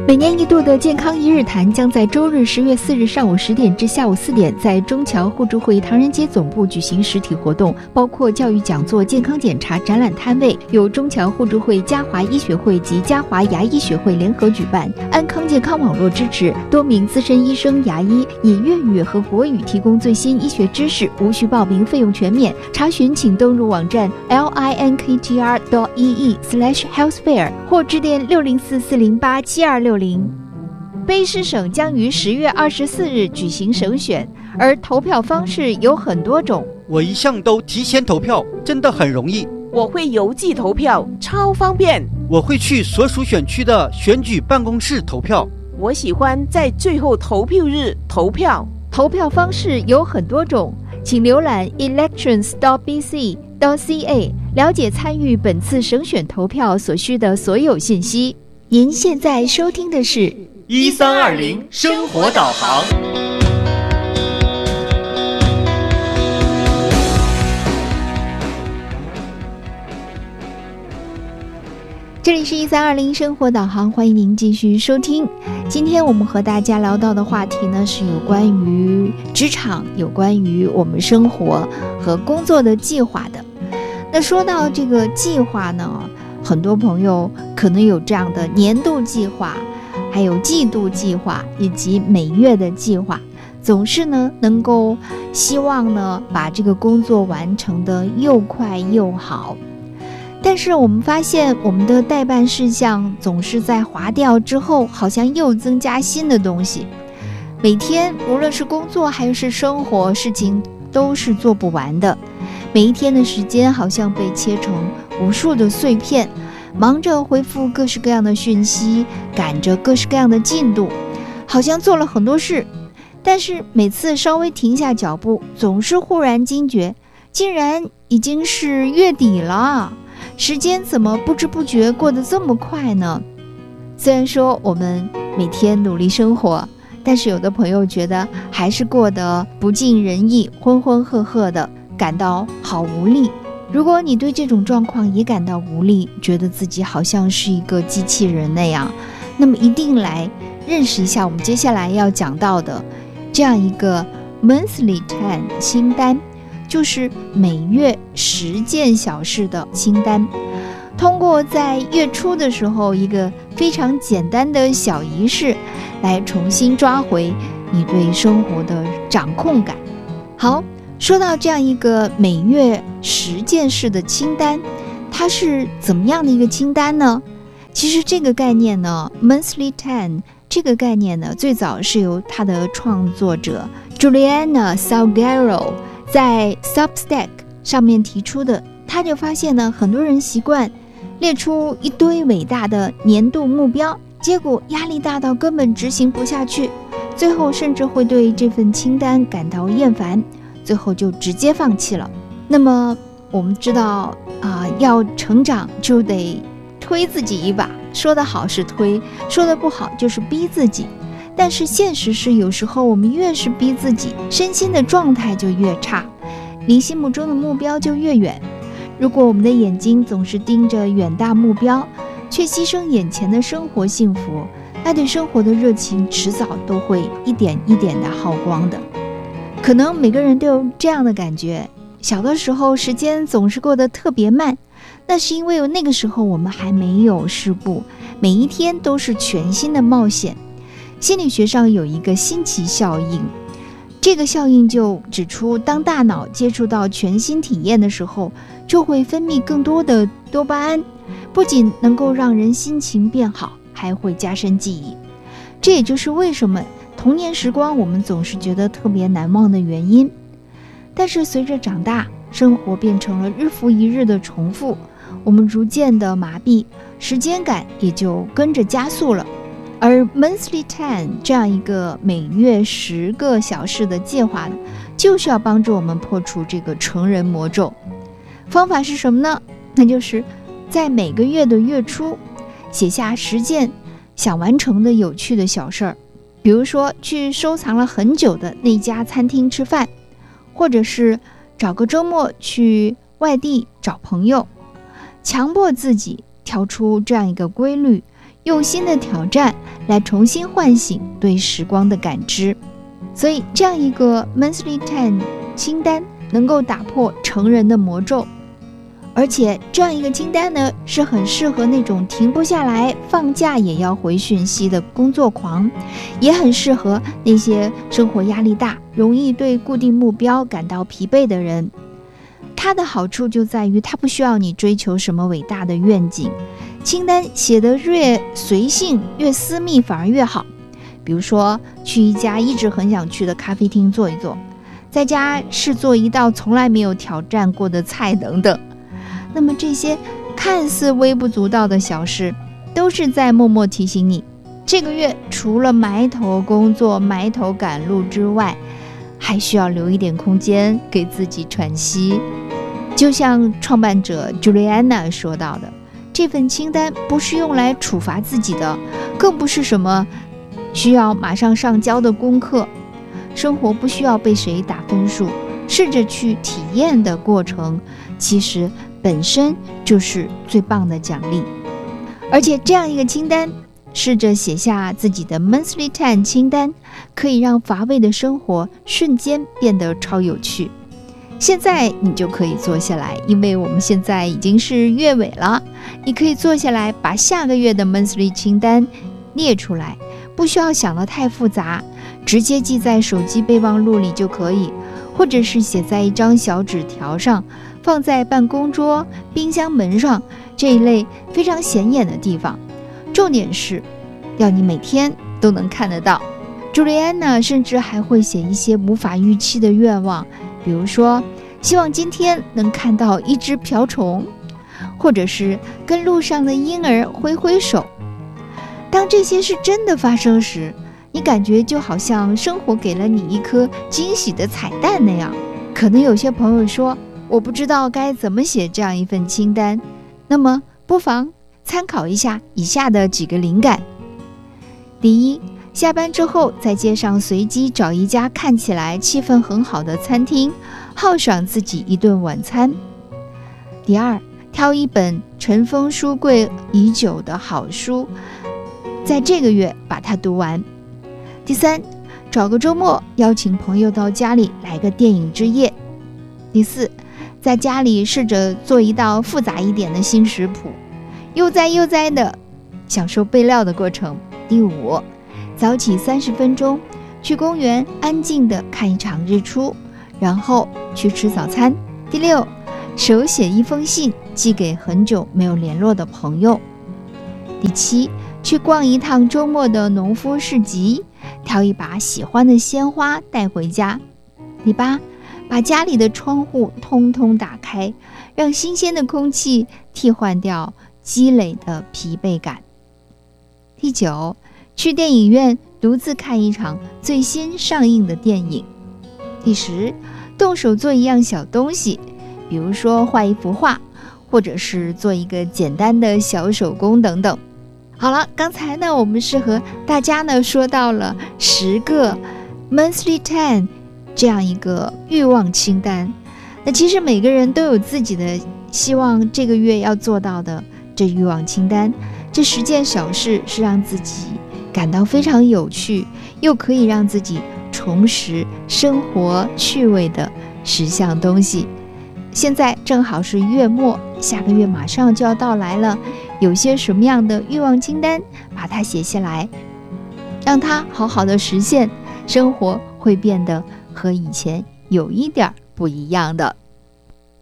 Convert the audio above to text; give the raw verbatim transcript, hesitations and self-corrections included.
每年一度的健康一日谈将在周日十月四日上午十点至下午四点在中侨互助会唐人街总部举行实体活动，包括教育讲座、健康检查、展览摊位，由中侨互助会、嘉华医学会及嘉华牙医学会联合举办。安康健康网络支持，多名资深医生、牙医以粤语和国语提供最新医学知识，无需报名，费用全免。查询请登入网站 l i n k t r dot e e slash health fair 或致电六零四四零八七二六零。卑诗省将于十月二十四日举行省选，而投票方式有很多种。 我一向都提前投票，真的很容易。 我会邮寄投票，超方便。 我会去所属选区的选举办公室投票。 我喜欢在最后投票日投票。 投票方式有很多种，请浏览 elections dot b c dot c a 了解参与本次省选投票所需的所有信息。您现在收听的是一三二零生活导航。 这里是一三二零生活导航，欢迎您继续收听。今天我们和大家聊到的话题呢，是有关于职场，有关于我们生活和工作的计划的。那说到这个计划呢，很多朋友可能有这样的年度计划，还有季度计划以及每月的计划，总是呢能够希望呢把这个工作完成的又快又好。但是我们发现我们的待办事项总是在划掉之后，好像又增加新的东西。每天无论是工作还是生活，事情都是做不完的。每一天的时间好像被切成无数的碎片，忙着回复各式各样的讯息，赶着各式各样的进度，好像做了很多事，但是每次稍微停下脚步，总是忽然惊觉，竟然已经是月底了，时间怎么不知不觉过得这么快呢？虽然说我们每天努力生活，但是有的朋友觉得还是过得不尽人意，浑浑噩噩的，感到好无力。如果你对这种状况也感到无力，觉得自己好像是一个机器人那样，那么一定来认识一下我们接下来要讲到的这样一个 monthly ten 清单，就是每月十件小事的清单。通过在月初的时候一个非常简单的小仪式，来重新抓回你对生活的掌控感。好，说到这样一个每月十件事的清单，它是怎么样的一个清单呢？其实这个概念呢 monthly ten 这个概念呢，最早是由它的创作者 Juliana Salguero 在 Substack 上面提出的。他就发现呢，很多人习惯列出一堆伟大的年度目标，结果压力大到根本执行不下去，最后甚至会对这份清单感到厌烦，最后就直接放弃了。那么我们知道啊、呃，要成长就得推自己一把，说得好是推，说得不好就是逼自己。但是现实是，有时候我们越是逼自己，身心的状态就越差，离心目中的目标就越远。如果我们的眼睛总是盯着远大目标，却牺牲眼前的生活幸福，那对生活的热情迟早都会一点一点的耗光的。可能每个人都有这样的感觉，小的时候时间总是过得特别慢，那是因为那个时候我们还没有世故，每一天都是全新的冒险。心理学上有一个新奇效应，这个效应就指出，当大脑接触到全新体验的时候，就会分泌更多的多巴胺，不仅能够让人心情变好，还会加深记忆。这也就是为什么童年时光我们总是觉得特别难忘的原因。但是随着长大，生活变成了日复一日的重复，我们逐渐的麻痹，时间感也就跟着加速了。而 monthly ten 这样一个每月十个小事的计划呢，就是要帮助我们破除这个成人魔咒。方法是什么呢？那就是在每个月的月初写下十件想完成的有趣的小事儿，比如说去收藏了很久的那家餐厅吃饭，或者是找个周末去外地找朋友，强迫自己跳出这样一个规律， 用新的挑战来重新唤醒对时光的感知。所以这样一个 monthly ten 清单能够打破成人的魔咒，而且这样一个清单呢，是很适合那种停不下来放假也要回讯息的工作狂，也很适合那些生活压力大容易对固定目标感到疲惫的人。它的好处就在于它不需要你追求什么伟大的愿景，清单写得越随性越私密反而越好。比如说去一家一直很想去的咖啡厅坐一坐，在家试做一道从来没有挑战过的菜等等。那么这些看似微不足道的小事，都是在默默提醒你，这个月除了埋头工作埋头赶路之外，还需要留一点空间给自己喘息。就像创办者 Juliana 说到的，这份清单不是用来处罚自己的，更不是什么需要马上上交的功课。生活不需要被谁打分数，试着去体验的过程，其实本身就是最棒的奖励。而且这样一个清单，试着写下自己的 monthly ten 清单，可以让乏味的生活瞬间变得超有趣。现在你就可以坐下来，因为我们现在已经是月尾了，你可以坐下来把下个月的 monthly 清单列出来，不需要想得太复杂，直接记在手机备忘录里就可以，或者是写在一张小纸条上，放在办公桌、冰箱门上这一类非常显眼的地方。重点是要你每天都能看得到。朱莉安娜甚至还会写一些无法预期的愿望，比如说希望今天能看到一只瓢虫，或者是跟路上的婴儿挥挥手。当这些是真的发生时，你感觉就好像生活给了你一颗惊喜的彩蛋那样。可能有些朋友说，我不知道该怎么写这样一份清单，那么不妨参考一下以下的几个灵感。第一，下班之后在街上随机找一家看起来气氛很好的餐厅，犒赏自己一顿晚餐。第二，挑一本尘封书柜已久的好书，在这个月把它读完。第三，找个周末邀请朋友到家里来个电影之夜。第四，在家里试着做一道复杂一点的新食谱，悠哉悠哉的享受备料的过程。第五，早起三十分钟，去公园安静的看一场日出，然后去吃早餐。第六，手写一封信寄给很久没有联络的朋友。第七，去逛一趟周末的农夫市集，挑一把喜欢的鲜花带回家。第八，把家里的窗户通通打开，让新鲜的空气替换掉积累的疲惫感。第九，去电影院独自看一场最新上映的电影。第十，动手做一样小东西，比如说画一幅画，或者是做一个简单的小手工等等。好了，刚才呢我们是和大家呢说到了十个 monthly ten 这样一个欲望清单。那其实每个人都有自己的希望这个月要做到的这欲望清单，这十件小事是让自己感到非常有趣，又可以让自己重拾生活趣味的十项东西。现在正好是月末，下个月马上就要到来了，有些什么样的欲望清单，把它写下来，让它好好的实现，生活会变得和以前有一点不一样的。